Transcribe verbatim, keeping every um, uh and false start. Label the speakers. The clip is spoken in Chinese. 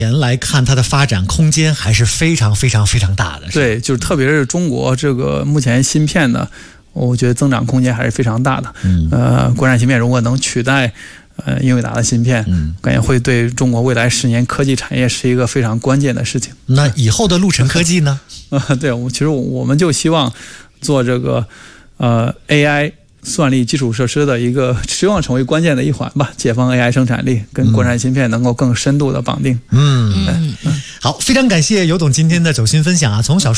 Speaker 1: 年来看，它的发展空间还是非常非常非常大的。
Speaker 2: 对，就是特别是中国这个目前芯片呢，我觉得增长空间还是非常大的。嗯，呃，国产芯片如果能取代呃英伟达的芯片，嗯，感觉会对中国未来十年科技产业是一个非常关键的事情。
Speaker 1: 那以后的陆程科技呢？
Speaker 2: 啊，对，我其实我们就希望做这个呃 A I。算力基础设施的一个，希望成为关键的一环吧，解放 A I 生产力，跟国产芯片能够更深度的绑定。
Speaker 1: 嗯，嗯好，非常感谢尤董今天的走心分享啊，从小